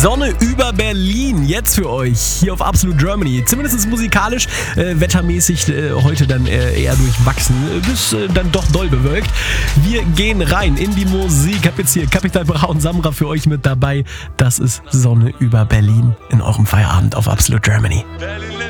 Sonne über Berlin, jetzt für euch hier auf Absolute Germany. Zumindest musikalisch, wettermäßig heute dann eher durchwachsen, bis dann doch doll bewölkt. Wir gehen rein in die Musik. Hab jetzt hier Capital Bra und Samra für euch mit dabei. Das ist Sonne über Berlin in eurem Feierabend auf Absolute Germany. Berlin